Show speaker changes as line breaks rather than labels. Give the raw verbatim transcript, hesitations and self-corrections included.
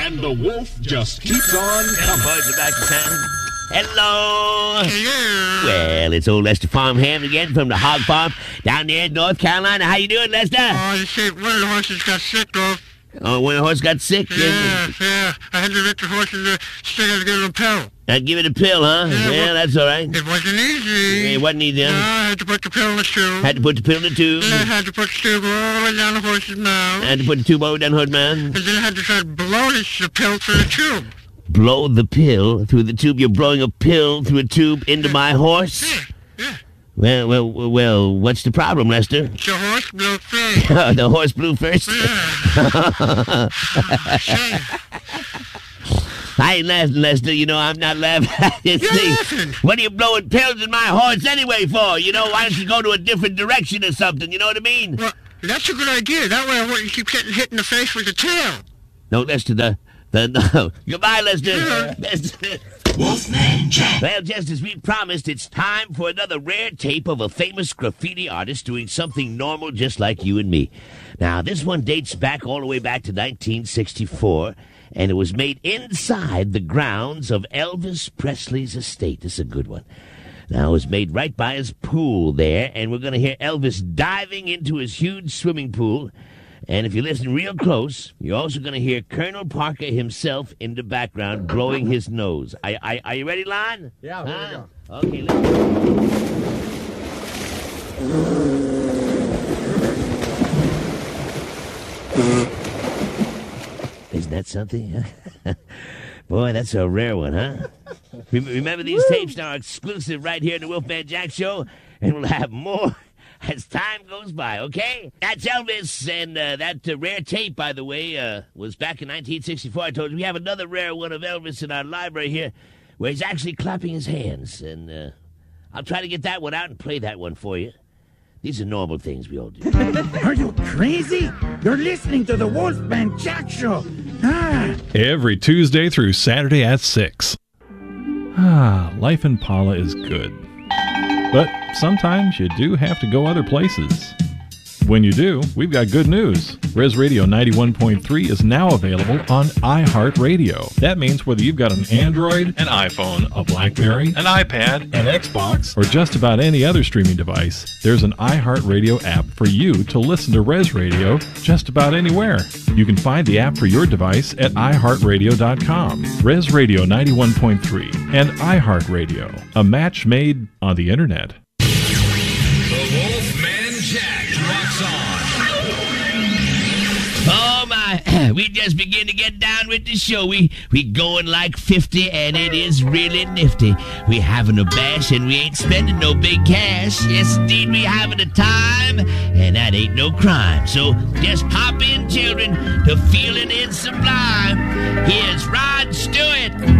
and the wolf just keeps on coming.
Boys are back to town. Hello.
Hello.
Well, it's old Lester Farmham again from the hog farm down there in North Carolina. How you doing, Lester?
Oh, you see, one of the horses got sick, though.
Oh, when the horse got sick?
Yeah, yeah. I had to let the horse in the stick and give it a pill.
I'd give it a pill, huh?
Yeah,
Yeah,
well,
that's all right.
It wasn't easy.
It wasn't easy,
No,
huh?
I had to put the pill in the tube.
Had to put the pill in the tube.
Then I had to put the tube all the way down the horse's mouth.
Had to put the tube over down the horse's mouth.
And then I had to try to blow this, the pill through the tube.
Blow the pill through the tube? You're blowing a pill through a tube into my horse?
Yeah, yeah.
Well, well, well, what's the problem, Lester?
The horse blew first.
The horse blew first?
Yeah. Shame.
I ain't laughing, Lester. You know, I'm not laughing at this
You're
thing.
laughing.
What are you blowing pills in my horse anyway for? You know, why don't you go to a different direction or something? You know what I mean?
Well, that's a good idea. That way I wouldn't keep getting hit in the face with the tail.
No, Lester, the... the no. Goodbye, Lester.
Yeah.
Wolfman Jack.
Well, just as we promised, it's time for another rare tape of a famous graffiti artist doing something normal just like you and me. Now, this one dates back all the way back to nineteen sixty-four, and it was made inside the grounds of Elvis Presley's estate. This is a good one. Now, it was made right by his pool there, and we're going to hear Elvis diving into his huge swimming pool. And if you listen real close, you're also going to hear Colonel Parker himself in the background blowing his nose. Are, are, are you ready, Lon?
Yeah, here we go.
Okay, let's go. Isn't that something? Boy, that's a rare one, huh? Remember, these tapes now are exclusive right here in the Wolfman Jack Show, and we'll have more as time goes by, okay? That's Elvis, and uh, that uh, rare tape, by the way, uh, was back in nineteen sixty-four. I told you we have another rare one of Elvis in our library here, where he's actually clapping his hands, and uh, I'll try to get that one out and play that one for you. These are normal things we all do.
Are you crazy? You're listening to the Wolfman Jack Show. Ah.
Every Tuesday through Saturday at six. Ah, life in Pala is good. But sometimes you do have to go other places. When you do, we've got good news. Res Radio ninety-one point three is now available on iHeartRadio. That means whether you've got an Android, an iPhone, a BlackBerry, an iPad, an Xbox, or just about any other streaming device, there's an iHeartRadio app for you to listen to Res Radio just about anywhere. You can find the app for your device at i heart radio dot com. Res Radio ninety-one point three and iHeartRadio, a match made on the internet.
The Wolfman Jack rocks on.
Oh, my. We just begin to get down with the show. We we going like fifty, and it is really nifty. We having a bash, and we ain't spending no big cash. Yes, indeed, we having a time, and that ain't no crime. So just pop in, children, to feeling it sublime. Here's Rod Stewart.